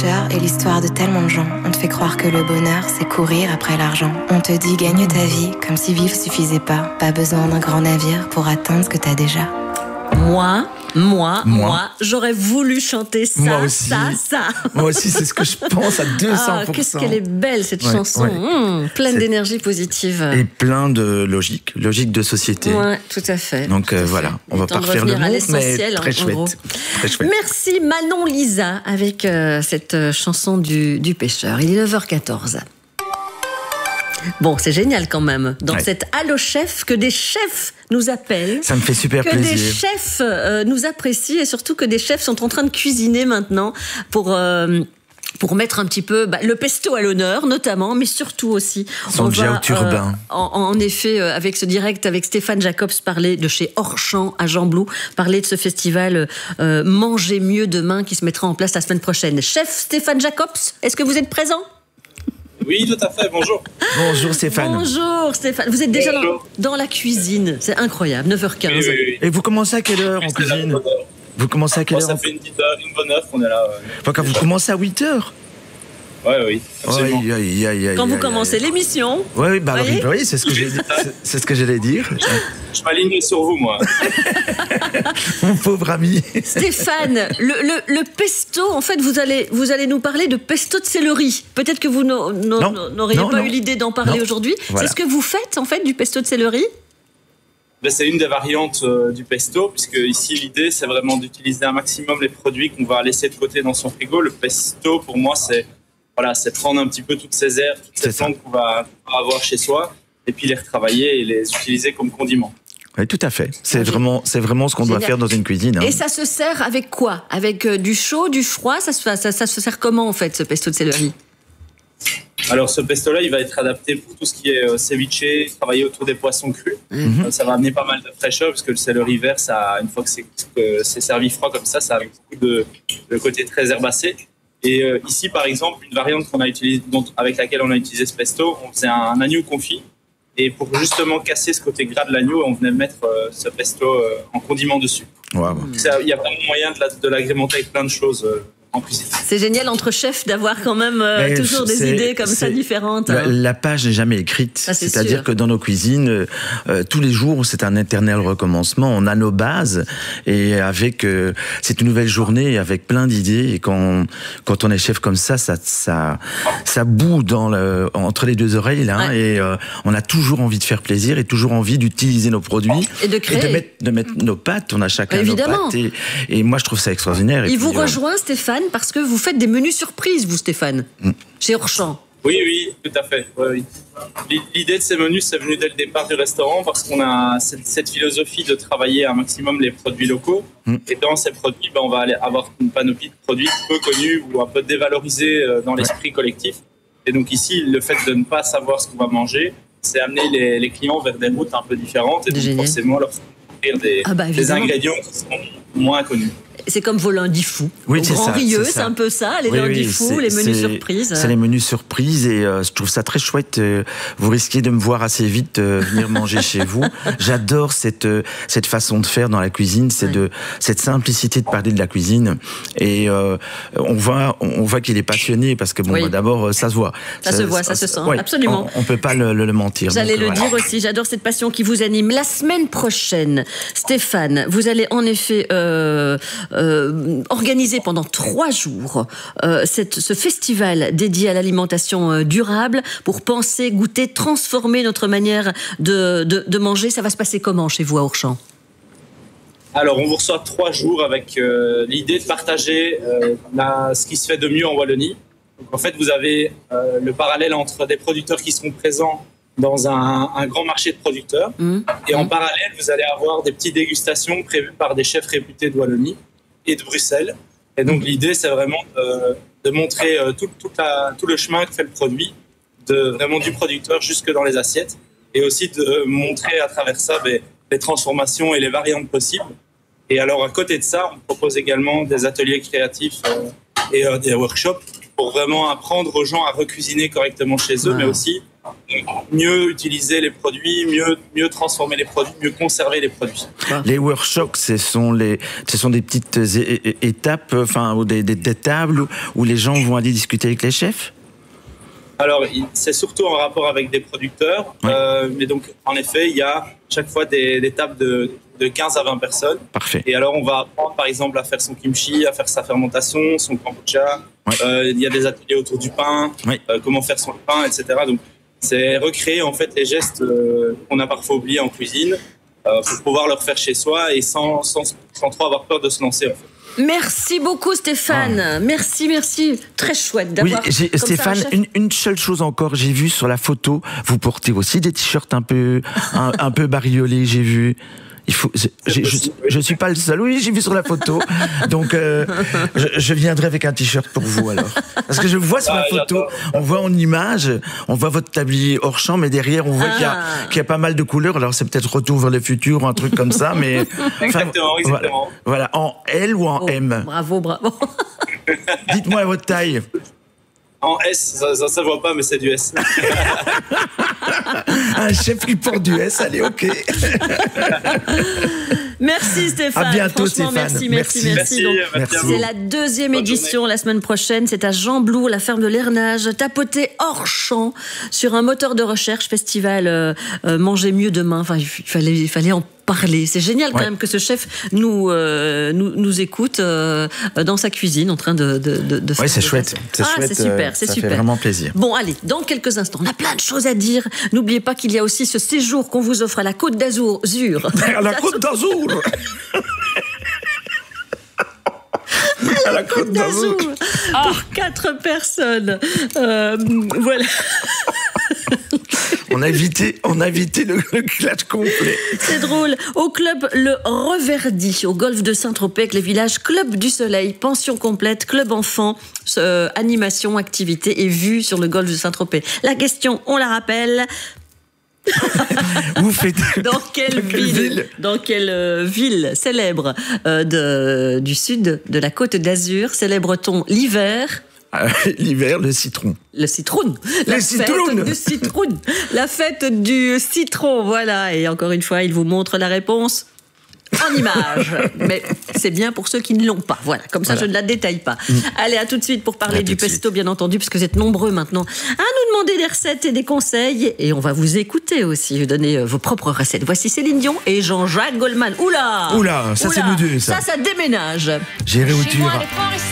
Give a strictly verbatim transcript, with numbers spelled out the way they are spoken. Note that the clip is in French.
pêcheur est l'histoire de tellement de gens. On te fait croire que le bonheur, c'est courir après l'argent. On te dit gagne ta vie, comme si vivre suffisait pas. Pas besoin d'un grand navire pour atteindre ce que t'as déjà. Moi, moi, moi, Moi. j'aurais voulu chanter ça, Moi aussi. ça, ça. Moi aussi, c'est ce que je pense à deux cents pour cent. Ah, qu'est-ce qu'elle est belle, cette Ouais, chanson. ouais. Mmh, pleine C'est- d'énergie positive. Et plein de logique, logique de société. Ouais, tout à fait. Donc Tout à euh, fait. voilà, on Il va est temps pas de refaire le revenir à monde, mais l'essentiel, très en- en gros. chouette. Très chouette. Merci Manon Lisa avec euh, cette euh, chanson du, du pêcheur. Il est neuf heures quatorze. Bon, c'est génial quand même. Dans Ouais. cette Allo Chef, que des chefs nous appellent. Ça me fait super Que des plaisir. chefs euh, nous apprécient et surtout que des chefs sont en train de cuisiner maintenant pour... euh, pour mettre un petit peu bah, le pesto à l'honneur, notamment, mais surtout aussi. Son on va, yaourt urbain. en, en effet, euh, avec ce direct avec Stéphane Jacobs, parler de chez Orchamps à Jean-Blou, parler de ce festival euh, Manger mieux demain qui se mettra en place la semaine prochaine. Chef Stéphane Jacobs, est-ce que vous êtes présent ? Oui, tout à fait, bonjour. Bonjour Stéphane. Bonjour Stéphane, vous êtes déjà dans, Bonjour. dans la cuisine, c'est incroyable, neuf heures quinze. Oui, oui, oui. Et vous commencez à quelle heure en C'est la cuisine? bonne heure. Vous commencez à quelle Bon, heure ça en- fait une petite heure, une bonne heure qu'on est là. ouais. Enfin, quand vous commencez à huit heures? Ouais, oui, absolument. Aïe, aïe, aïe, aïe, Quand vous aïe, commencez aïe. l'émission, Oui, oui, bah, Voyez oui, oui, c'est ce que j'ai, c'est- c'est ce que j'allais dire. Je m'aligne sur vous, moi. Mon pauvre ami. Stéphane, le, le, le pesto, en fait, vous allez, vous allez nous parler de pesto de céleri. Peut-être que vous n'au- n'au- Non, n'auriez non, pas non. eu l'idée d'en parler Non. aujourd'hui. Voilà. C'est ce que vous faites, en fait, du pesto de céleri ? Ben, c'est une des variantes euh, du pesto, puisque ici, l'idée, c'est vraiment d'utiliser un maximum les produits qu'on va laisser de côté dans son frigo. Le pesto, pour moi, c'est voilà, c'est prendre un petit peu toutes ces herbes, toutes C'est ces ça. plantes qu'on va, qu'on va avoir chez soi, et puis les retravailler et les utiliser comme condiments. Oui, tout à fait. C'est Ah, j'ai- vraiment, c'est vraiment ce qu'on doit Génial. faire dans une cuisine. hein. Et ça se sert avec quoi ? Avec euh, du chaud, du froid ça se, ça, ça se sert comment, en fait, ce pesto de céleri ? Alors, ce pesto-là, il va être adapté pour tout ce qui est euh, ceviche, travailler autour des poissons crus. Mhm. Euh, Ça va amener pas mal de fraîcheur, parce que le céleri vert, ça, une fois que c'est, que c'est servi froid comme ça, ça a beaucoup de, de côté très herbacé. Et euh, ici, par exemple, une variante qu'on a utilisée, dont, avec laquelle on a utilisé ce pesto, on faisait un, un agneau confit. Et pour justement casser ce côté gras de l'agneau, on venait mettre euh, ce pesto euh, en condiment dessus. Waouh. Donc, ça, il y a vraiment moyen de, la- de l'agrémenter avec plein de choses euh, en cuisine. C'est génial entre chefs d'avoir quand même euh, Mais toujours des c'est- idées comme ça c'est- différentes. La, hein. la page n'est jamais écrite. Ça, c'est C'est-à-dire sûr. que dans nos cuisines, euh, euh, tous les jours, c'est un éternel recommencement. On a nos bases et avec euh, c'est une nouvelle journée avec plein d'idées. Et quand quand on est chef comme ça, ça ça ça bout dans le entre les deux oreilles là. Ouais. Et euh, on a toujours envie de faire plaisir et toujours envie d'utiliser nos produits Et de créer. de mettre de mettre nos pâtes. On a chacun Évidemment. nos pâtes et, et moi je trouve ça extraordinaire. Et Il puis, vous euh, rejoint, Stéphane, parce que vous faites des menus surprises, vous, Stéphane, Mm. chez Orchamps. Oui, oui, tout à fait. Oui, oui. L'idée de ces menus, c'est venu dès le départ du restaurant parce qu'on a cette, cette philosophie de travailler un maximum les produits locaux. Mm. Et dans ces produits, ben, on va aller avoir une panoplie de produits peu connus ou un peu dévalorisés euh, dans l'esprit collectif. Et donc ici, le fait de ne pas savoir ce qu'on va manger, c'est amener les, les clients vers des routes un peu différentes et donc Génial. forcément leur offrir des, Ah bah, des évidemment. ingrédients qui sont moins connus. C'est comme vos lundis fous. Oui, Au c'est Grand ça, Rieux, c'est c'est ça. un peu ça, les Oui, lundis oui, fous, c'est- les menus c'est- surprises. C'est les menus surprises et euh, je trouve ça très chouette. euh, vous risquez de me voir assez vite euh, venir manger chez vous. J'adore cette euh, cette façon de faire dans la cuisine, c'est Ouais. de cette simplicité de parler de la cuisine et euh, on voit on voit qu'il est passionné parce que bon Oui. bah, d'abord euh, ça se voit. Ça se voit, ça se sent, ouais, absolument. On, on peut pas le, le, le mentir. J'allais donc, le voilà. dire aussi, j'adore cette passion qui vous anime. La semaine prochaine, Stéphane, vous allez en effet euh, euh, organiser pendant trois jours euh, cette, ce festival dédié à l'alimentation euh, durable pour penser, goûter, transformer notre manière de, de, de manger. Ça va se passer comment chez vous à Orchamps ? Alors, on vous reçoit trois jours avec euh, l'idée de partager euh, la- ce qui se fait de mieux en Wallonie. Donc, en fait, vous avez euh, le parallèle entre des producteurs qui seront présents dans un, un grand marché de producteurs. Mmh. Et en Mmh. parallèle, vous allez avoir des petites dégustations prévues par des chefs réputés de Wallonie et de Bruxelles. Et donc, l'idée, c'est vraiment de, de montrer euh, tout, toute la- tout le chemin que fait le produit, de, vraiment du producteur jusque dans les assiettes. Et aussi de montrer à travers ça ben, les transformations et les variantes possibles. Et alors, à côté de ça, on propose également des ateliers créatifs euh, et euh, des workshops pour vraiment apprendre aux gens à recuisiner correctement chez eux, Wow. mais aussi mieux utiliser les produits, mieux, mieux transformer les produits, mieux conserver les produits. Les workshops, ce sont, les, ce sont des petites é- é- étapes, enfin, ou des, des, des tables où, où les gens vont aller discuter avec les chefs? Alors, c'est surtout en rapport avec des producteurs, ouais. euh, mais donc, en effet, il y a chaque fois des, des tables de, de quinze à vingt personnes. Parfait. Et alors, on va apprendre, par exemple, à faire son kimchi, à faire sa fermentation, son kombucha. Ouais. Euh, il y a des ateliers autour du pain, ouais. euh, comment faire son pain, et cetera. Donc, c'est recréer, en fait, les gestes euh, qu'on a parfois oubliés en cuisine euh, pour pouvoir le refaire chez soi et sans, sans, sans trop avoir peur de se lancer, en fait. Merci beaucoup Stéphane, ah. merci, merci, très chouette d'avoir. Oui, j'ai, Stéphane, ça, une, une seule chose encore, j'ai vu sur la photo, vous portez aussi des t-shirts un peu, un, un peu bariolés, j'ai vu. Il faut, je, je, je, je suis pas le seul. Oui, j'ai vu sur la photo. Donc, euh, je, je viendrai avec un t-shirt pour vous alors. Parce que je vois sur la photo, on voit en image, on voit votre tablier hors champ, mais derrière, on voit ah. qu'il, y a, qu'il y a pas mal de couleurs. Alors, c'est peut-être Retour vers le futur ou un truc comme ça, mais. Exactement, exactement. Voilà, voilà, en L ou en oh, M. Bravo, bravo. Dites-moi votre taille. En S, ça, ça, ça voit pas, mais c'est du S. Un chef qui porte du S, allez, ok. Merci Stéphane. À bientôt Franchement, Stéphane. Merci, merci, merci. merci. Donc, merci c'est la deuxième Bonne édition journée. La semaine prochaine. C'est à Jean-Blou, la ferme de l'Ernage. Tapoter hors champ sur un moteur de recherche, festival euh, euh, Manger mieux demain. Enfin, il fallait, il fallait en parler. C'est génial quand ouais. même que ce chef nous, euh, nous, nous écoute euh, dans sa cuisine en train de, de, de, de faire. Oui, c'est chouette. C'est ah, chouette. C'est super, c'est ça super. fait vraiment plaisir. Bon, allez, dans quelques instants, on a plein de choses à dire. N'oubliez pas qu'il y a aussi ce séjour qu'on vous offre à la Côte d'Azur. À la Côte d'Azur. À la Côte d'Azur. Ah. Pour quatre personnes. Euh, voilà. On a évité, on a évité le, le clash complet. C'est drôle. Au club Le Reverdy, au golfe de Saint-Tropez, avec les villages Club du Soleil, pension complète, club enfant, euh, animation, activité et vue sur le golfe de Saint-Tropez. La question, on la rappelle. Vous faites dans quelle, dans quelle ville, ville dans quelle euh, ville célèbre euh, de, du sud de la Côte d'Azur célèbre-t-on l'hiver? Euh, l'hiver, le citron. Le citron. La Le citron. fête du citron. La fête du citron, voilà. Et encore une fois, il vous montre la réponse en image. Mais c'est bien pour ceux qui ne l'ont pas. Voilà, comme ça, voilà. Je ne la détaille pas. Mmh. Allez, à tout de suite pour parler du pesto, bien entendu, parce que vous êtes nombreux maintenant à nous demander des recettes et des conseils. Et on va vous écouter aussi, vous donner vos propres recettes. Voici Céline Dion et Jean-Jacques Goldman. Oula Oula, ça Oula, c'est nous deux, ça. Ça, ça déménage. J'irai où tu iras.